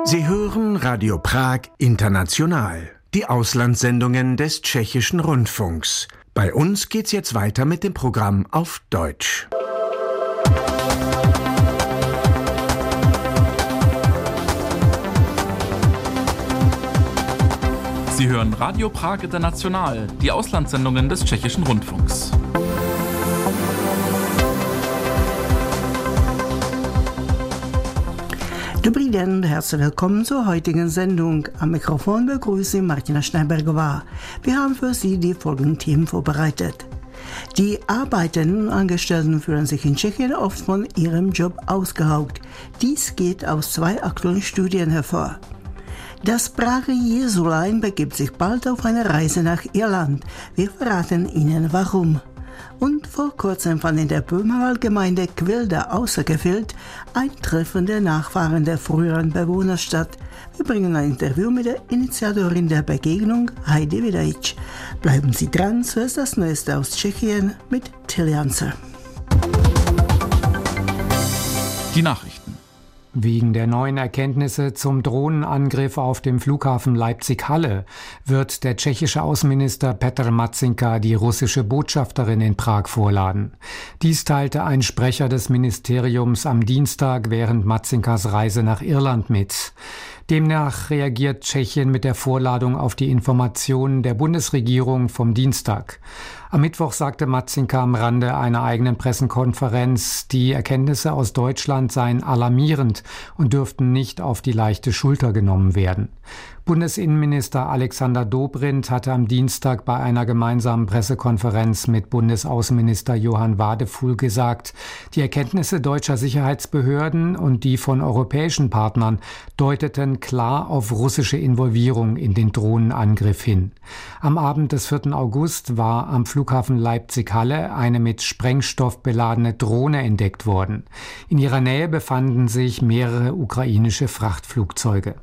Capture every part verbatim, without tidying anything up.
Sie hören Radio Prag International, die Auslandssendungen des Tschechischen Rundfunks. Bei uns geht's jetzt weiter mit dem Programm auf Deutsch. Sie hören Radio Prag International, die Auslandssendungen des Tschechischen Rundfunks. Dobrý den und herzlich willkommen zur heutigen Sendung. Am Mikrofon begrüße ich Martina Schneibergová. Wir haben für Sie die folgenden Themen vorbereitet. Die Arbeitenden und Angestellten fühlen sich in Tschechien oft von ihrem Job ausgehaucht. Dies geht aus zwei aktuellen Studien hervor. Das Prager Jesulein begibt sich bald auf eine Reise nach Irland. Wir verraten Ihnen warum. Und vor kurzem fand in der Böhmerwald-Gemeinde Quilda außer Gefildt ein Treffen der Nachfahren der früheren Bewohner statt. Wir bringen ein Interview mit der Initiatorin der Begegnung, Heidi Vidaic. Bleiben Sie dran, zuerst das Neueste aus Tschechien mit Till Janser. Die Nachrichten. Wegen der neuen Erkenntnisse zum Drohnenangriff auf dem Flughafen Leipzig-Halle wird der tschechische Außenminister Petr Matzinka die russische Botschafterin in Prag vorladen. Dies teilte ein Sprecher des Ministeriums am Dienstag während Matzinkas Reise nach Irland mit. Demnach reagiert Tschechien mit der Vorladung auf die Informationen der Bundesregierung vom Dienstag. Am Mittwoch sagte Matzinka am Rande einer eigenen Pressekonferenz, die Erkenntnisse aus Deutschland seien alarmierend und dürften nicht auf die leichte Schulter genommen werden. Bundesinnenminister Alexander Dobrindt hatte am Dienstag bei einer gemeinsamen Pressekonferenz mit Bundesaußenminister Johann Wadefuhl gesagt, die Erkenntnisse deutscher Sicherheitsbehörden und die von europäischen Partnern deuteten klar auf russische Involvierung in den Drohnenangriff hin. Am Abend des vierten August war am Flughafen Leipzig-Halle eine mit Sprengstoff beladene Drohne entdeckt worden. In ihrer Nähe befanden sich mehrere ukrainische Frachtflugzeuge.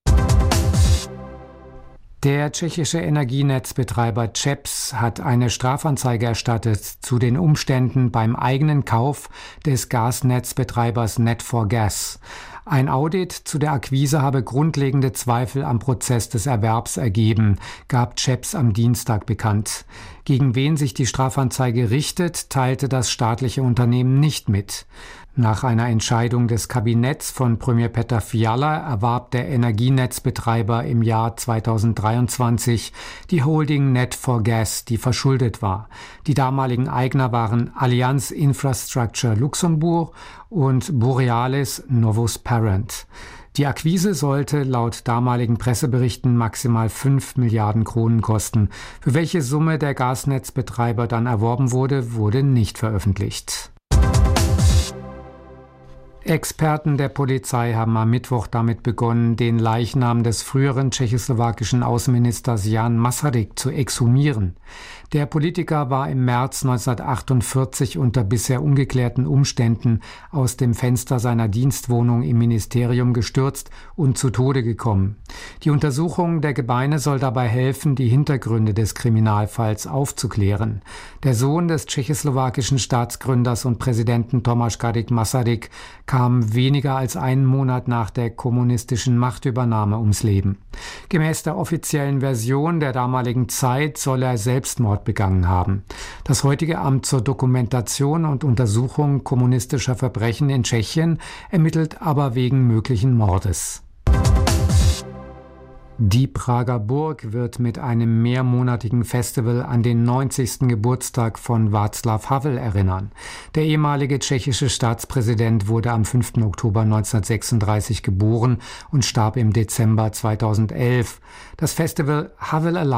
Der tschechische Energienetzbetreiber ČEPS hat eine Strafanzeige erstattet zu den Umständen beim eigenen Kauf des Gasnetzbetreibers net four gas. Ein Audit zu der Akquise habe grundlegende Zweifel am Prozess des Erwerbs ergeben, gab ČEPS am Dienstag bekannt. Gegen wen sich die Strafanzeige richtet, teilte das staatliche Unternehmen nicht mit. Nach einer Entscheidung des Kabinetts von Premier Petr Fiala erwarb der Energienetzbetreiber im Jahr zweitausenddreiundzwanzig die Holding net four gas, die verschuldet war. Die damaligen Eigner waren Allianz Infrastructure Luxemburg und Borealis Novus Parent. Die Akquise sollte laut damaligen Presseberichten maximal fünf Milliarden Kronen kosten. Für welche Summe der Gasnetzbetreiber dann erworben wurde, wurde nicht veröffentlicht. Experten der Polizei haben am Mittwoch damit begonnen, den Leichnam des früheren tschechoslowakischen Außenministers Jan Masaryk zu exhumieren. Der Politiker war im März neunzehnhundertachtundvierzig unter bisher ungeklärten Umständen aus dem Fenster seiner Dienstwohnung im Ministerium gestürzt und zu Tode gekommen. Die Untersuchung der Gebeine soll dabei helfen, die Hintergründe des Kriminalfalls aufzuklären. Der Sohn des tschechoslowakischen Staatsgründers und Präsidenten Tomáš Garrigue Masaryk kam weniger als einen Monat nach der kommunistischen Machtübernahme ums Leben. Gemäß der offiziellen Version der damaligen Zeit soll er Selbstmord begangen haben. Das heutige Amt zur Dokumentation und Untersuchung kommunistischer Verbrechen in Tschechien ermittelt aber wegen möglichen Mordes. Die Prager Burg wird mit einem mehrmonatigen Festival an den neunzigsten Geburtstag von Václav Havel erinnern. Der ehemalige tschechische Staatspräsident wurde am fünften Oktober neunzehnhundertsechsunddreißig geboren und starb im Dezember zweitausendelf. Das Festival Havel